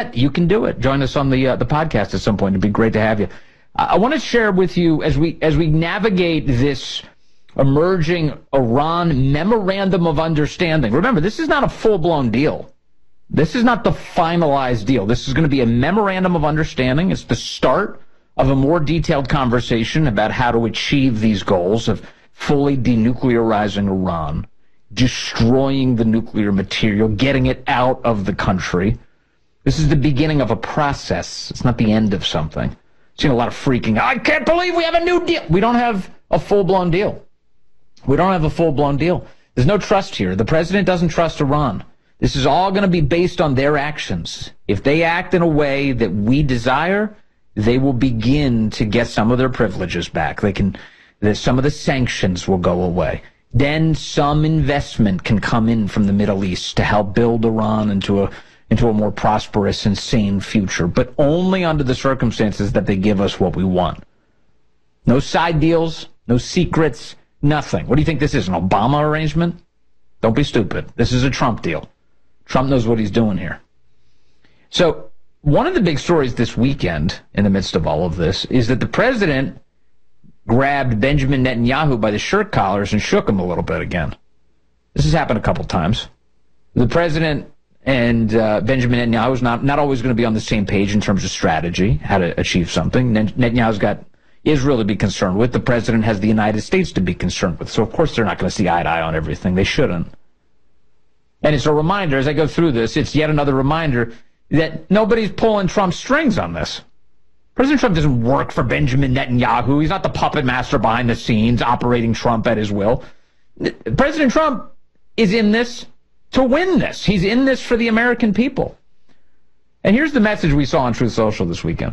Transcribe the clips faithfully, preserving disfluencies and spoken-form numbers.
bet you can do it. Join us on the uh, the podcast at some point. It'd be great to have you. I want to share with you as we as we navigate this emerging Iran memorandum of understanding. Remember, this is not a full-blown deal. This is not the finalized deal. This is going to be a memorandum of understanding. It's the start of a more detailed conversation about how to achieve these goals of fully denuclearizing Iran, destroying the nuclear material, getting it out of the country. This is the beginning of a process. It's not the end of something. I've seen a lot of freaking, I can't believe we have a new deal. We don't have a full-blown deal. We don't have a full-blown deal. There's no trust here. The president doesn't trust Iran. This is all going to be based on their actions. If they act in a way that we desire, they will begin to get some of their privileges back. They can, some of the sanctions will go away. Then some investment can come in from the Middle East to help build Iran into a into a more prosperous and sane future, but only under the circumstances that they give us what we want. No side deals, no secrets, nothing. What do you think this is, an Obama arrangement? Don't be stupid. This is a Trump deal. Trump knows what he's doing here. So one of the big stories this weekend, in the midst of all of this, is that the president grabbed Benjamin Netanyahu by the shirt collars and shook him a little bit again. This has happened a couple times. The president and uh, Benjamin Netanyahu is not, not always going to be on the same page in terms of strategy, how to achieve something. Netanyahu's got Israel to be concerned with. The president has the United States to be concerned with. So, of course, they're not going to see eye to eye on everything. They shouldn't. And it's a reminder, as I go through this, it's yet another reminder that nobody's pulling Trump's strings on this. President Trump doesn't work for Benjamin Netanyahu. He's not the puppet master behind the scenes operating Trump at his will. President Trump is in this to win this. He's in this for the American people. And here's the message we saw on Truth Social this weekend.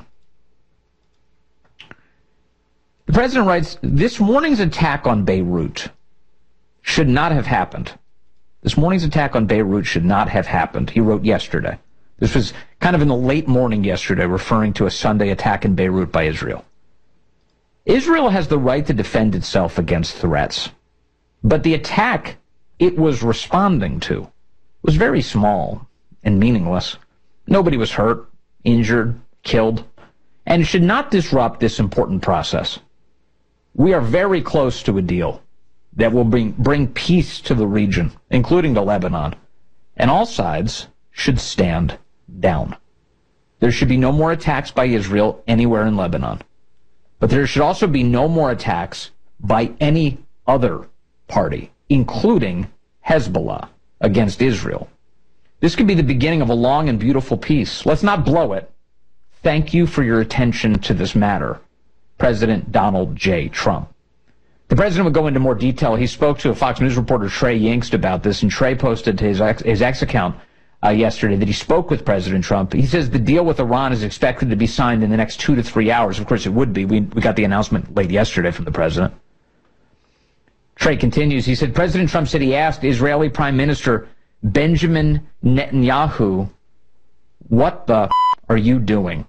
The president writes, this morning's attack on Beirut should not have happened. This morning's attack on Beirut should not have happened. He wrote yesterday. This was kind of in the late morning yesterday, referring to a Sunday attack in Beirut by Israel. Israel has the right to defend itself against threats. But the attack it was responding to was very small and meaningless. Nobody was hurt, injured, killed, and should not disrupt this important process. We are very close to a deal that will bring, bring peace to the region, including to Lebanon, and all sides should stand down. There should be no more attacks by Israel anywhere in Lebanon. But there should also be no more attacks by any other party, including Hezbollah, against Israel. This could be the beginning of a long and beautiful peace. Let's not blow it. Thank you for your attention to this matter, President Donald J. Trump. The president would go into more detail. He spoke to a Fox News reporter, Trey Yingst, about this, and Trey posted to his X, his X account uh, yesterday that he spoke with President Trump. He says the deal with Iran is expected to be signed in the next two to three hours. Of course, it would be. We, we got the announcement late yesterday from the president. Trey continues. He said, President Trump said he asked Israeli Prime Minister Benjamin Netanyahu, what the f- are you doing?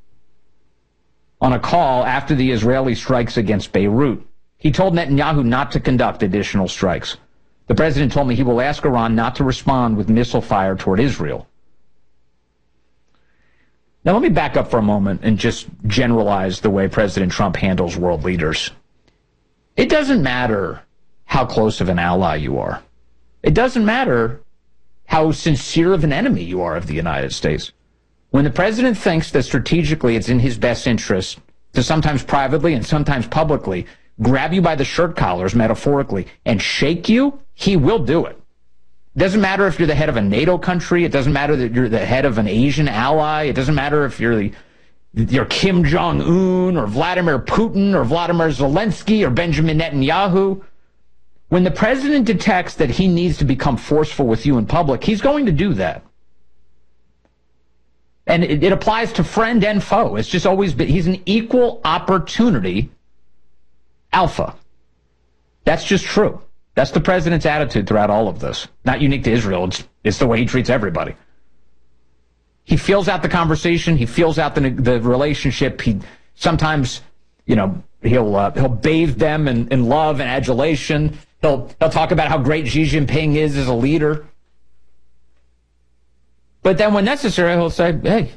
On a call after the Israeli strikes against Beirut. He told Netanyahu not to conduct additional strikes. The president told me he will ask Iran not to respond with missile fire toward Israel. Now, let me back up for a moment and just generalize the way President Trump handles world leaders. It doesn't matter how close of an ally you are. It doesn't matter how sincere of an enemy you are of the United States. When the president thinks that strategically it's in his best interest to sometimes privately and sometimes publicly grab you by the shirt collars, metaphorically, and shake you, he will do it. It doesn't matter if you're the head of a NATO country. It doesn't matter that you're the head of an Asian ally. It doesn't matter if you're the you're Kim Jong-un or Vladimir Putin or Vladimir Zelensky or Benjamin Netanyahu. When the president detects that he needs to become forceful with you in public, he's going to do that. And it, it applies to friend and foe. It's just always been, he's an equal opportunity alpha. That's just true. That's the president's attitude throughout all of this. Not unique to Israel. It's, it's the way he treats everybody. He feels out the conversation. He feels out the, the relationship. He sometimes, you know, he'll uh, he'll bathe them in, in love and adulation. He'll he'll talk about how great Xi Jinping is as a leader. But then when necessary, he'll say, hey,